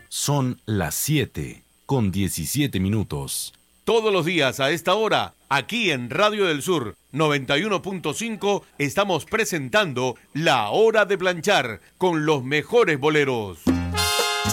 Son las 7:17. Todos los días a esta hora, aquí en Radio del Sur 91.5, estamos presentando La Hora de Planchar con los mejores boleros.